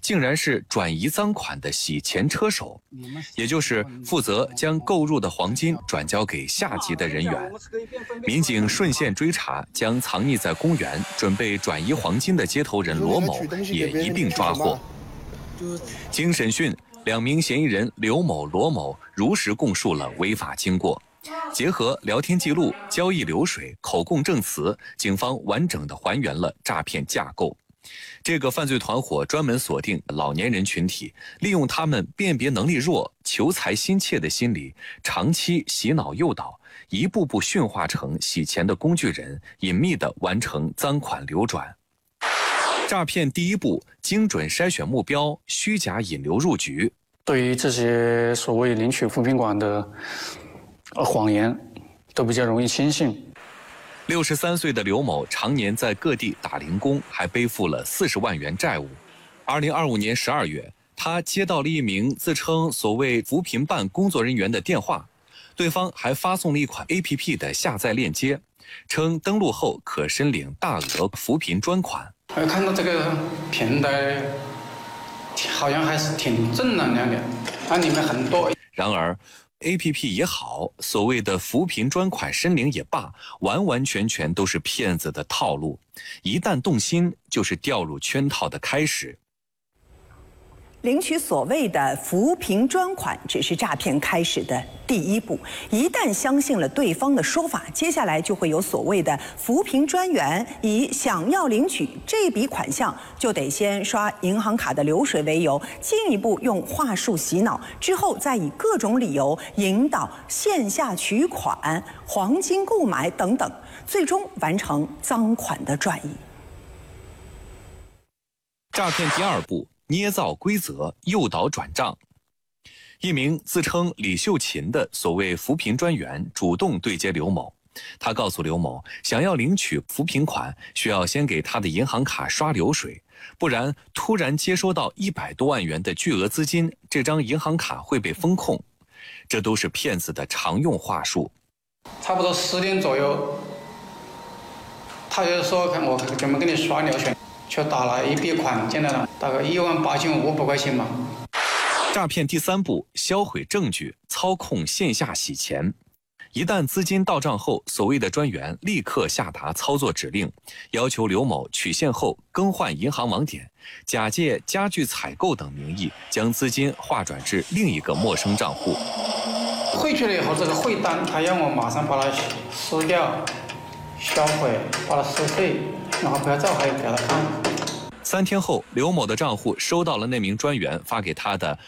竟然是转移赃款的洗钱车手，也就是负责将购入的黄金转交给下级的人员。民警顺线追查，将藏匿在公园准备转移黄金的接头人罗某也一并抓获。经审讯，2名嫌疑人刘某、罗某如实供述了违法经过。结合聊天记录、交易流水、口供证词，警方完整地还原了诈骗架构。这个犯罪团伙专门锁定老年人群体，利用他们辨别能力弱、求财心切的心理，长期洗脑诱导，一步步驯化成洗钱的工具人，隐秘地完成赃款流转。诈骗第一步，精准筛选目标，虚假引流入局。 对于这些所谓领取扶贫款的谎言，都比较容易轻信。 63岁的刘某常年在各地打零工，还背负了40万元债务。2025年12月，他接到了一名自称所谓扶贫办工作人员的电话，对方还发送了一款 APP 的下载链接，称登录后可申领大额扶贫专款。 看到这个平台，好像还是挺正能量的，它里面很多。 然而 APP 也好，所谓的扶贫专款申领也罢，完完全全都是骗子的套路。一旦动心，就是掉入圈套的开始。 领取所谓的扶贫专款只是诈骗开始的第一步，一旦相信了对方的说法，接下来就会有所谓的扶贫专员以想要领取这笔款项，就得先刷银行卡的流水为由，进一步用话术洗脑，之后再以各种理由引导线下取款、黄金购买等等，最终完成赃款的转移。 诈骗第二步，捏造规则，诱导转账。一名自称李秀琴的所谓扶贫专员主动对接刘某，他告诉刘某，想要领取扶贫款，需要先给他的银行卡刷流水，不然突然接收到100多万元的巨额资金，这张银行卡会被封控。这都是骗子的常用话术。 差不多10点左右，他就说看我准备给你刷流水。却打了一笔款进来了，大概18500块钱嘛。 诈骗第三步，销毁证据，操控线下洗钱。一旦资金到账后，所谓的专员立刻下达操作指令，要求刘某取现后更换银行网点，假借家具采购等名义，将资金划转至另一个陌生账户。 汇去了以后，这个汇单他让我马上把它撕掉、销毁，把它撕碎，然后拍照还给他看。 3天后，刘某的账户收到了那名专员发给他的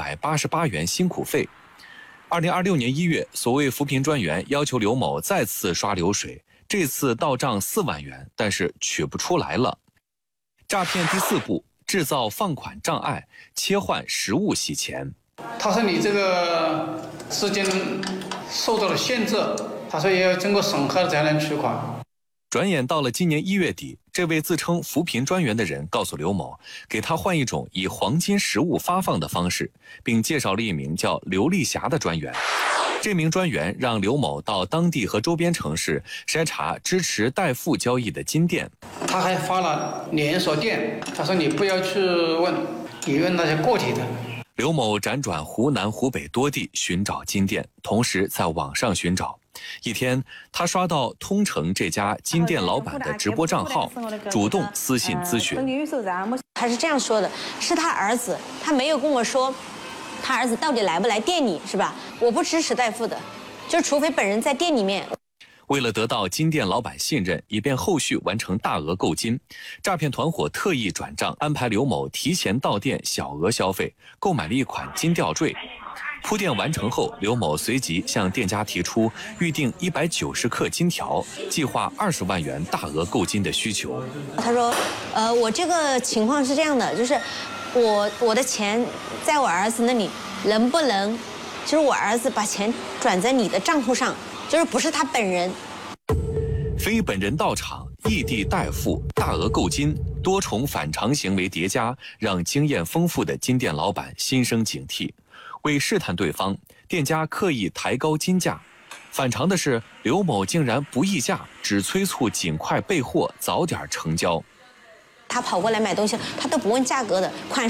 688元辛苦费。2026年1月，所谓扶贫专员要求刘某再次刷流水，这次到账4万元，但是取不出来了。诈骗第4步，制造放款障碍，切换实物洗钱。 他说你这个资金受到了限制，他说也要经过审核才能取款。 转眼到了今年1月底，这位自称扶贫专员的人告诉刘某，给他换一种以黄金实物发放的方式，并介绍了一名叫刘丽霞的专员。这名专员让刘某到当地和周边城市筛查支持代付交易的金店。 他还发了连锁店，他说你不要去问，你问那些个体的。 刘某辗转湖南、湖北多地寻找金店，同时在网上寻找。一天，他刷到通城这家金店老板的直播账号，主动私信咨询。 他是这样说的，是他儿子，他没有跟我说他儿子到底来不来店里，是吧？我不支持代付的，就除非本人在店里面。 为了得到金店老板信任，以便后续完成大额购金，诈骗团伙特意转账，安排刘某提前到店小额消费，购买了一款金吊坠。铺垫完成后，刘某随即向店家提出预定190克金条，计划20万元大额购金的需求。 他说，我这个情况是这样的，就是我的钱在我儿子那里，能不能，就是我儿子把钱转在你的账户上，就是不是他本人。 非本人到场，异地代付，大额购金，多重反常行为叠加，让经验丰富的金店老板心生警惕。为试探对方，店家刻意抬高金价。反常的是，刘某竟然不议价，只催促尽快备货，早点成交。 他跑过来买东西，他都不问价格的，款